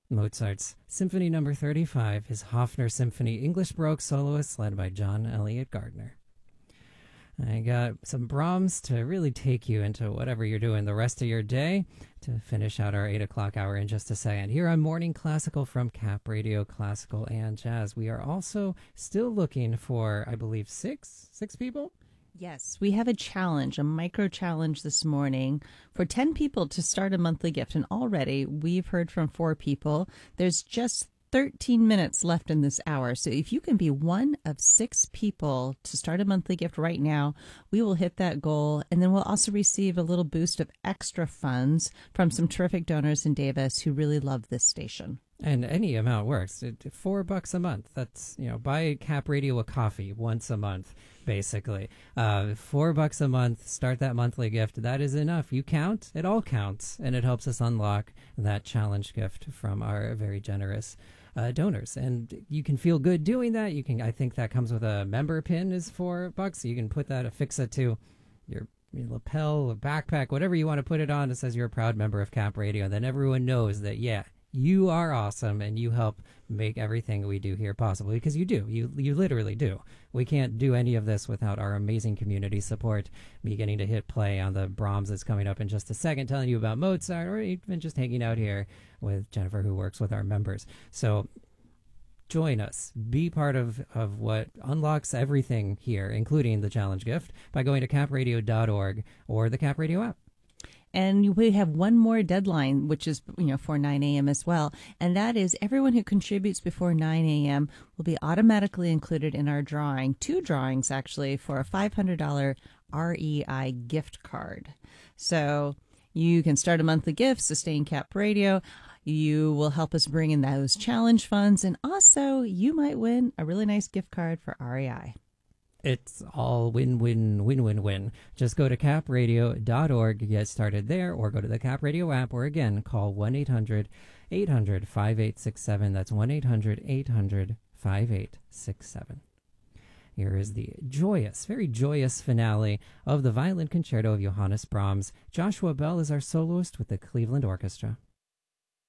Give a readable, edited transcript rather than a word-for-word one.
Mozart's Symphony Number 35, his Hofner Symphony English Baroque soloists led by John Elliott Gardner. I got some Brahms to really take you into whatever you're doing the rest of your day to finish out our 8 o'clock hour in just a second. Here on Morning Classical from Cap Radio Classical and Jazz. We are also still looking for, I believe, six people? Yes, we have a challenge, a micro challenge this morning for 10 people to start a monthly gift. And already we've heard from 4 people. There's just 13 minutes left in this hour. So if you can be one of 6 people to start a monthly gift right now, we will hit that goal. And then we'll also receive a little boost of extra funds from some terrific donors in Davis who really love this station. And any amount works. $4 a month. That's, buy Cap Radio a coffee once a month, basically. $4 a month, start that monthly gift. That is enough. You count, it all counts, and it helps us unlock that challenge gift from our very generous donors. And you can feel good doing that. I think that comes with a member pin is $4. You can affix it to your lapel, or backpack, whatever you want to put it on. It says you're a proud member of Cap Radio. And then everyone knows that, you are awesome, and you help make everything we do here possible, because you do. You literally do. We can't do any of this without our amazing community support. Me getting to hit play on the Brahms that's coming up in just a second, telling you about Mozart, or even just hanging out here with Jennifer, who works with our members. So join us. Be part of what unlocks everything here, including the challenge gift, by going to capradio.org or the Cap Radio app. And we have one more deadline, which is, for 9 a.m. as well. And that is everyone who contributes before 9 a.m. will be automatically included in our drawing. 2 drawings, actually, for a $500 REI gift card. So you can start a monthly gift, sustain Cap Radio. You will help us bring in those challenge funds. And also, you might win a really nice gift card for REI. It's all win-win-win-win-win. Just go to capradio.org to get started there, or go to the Cap Radio app, or again, call 1-800-800-5867. That's 1-800-800-5867. Here is the very joyous finale of the Violin Concerto of Johannes Brahms. Joshua Bell is our soloist with the Cleveland Orchestra.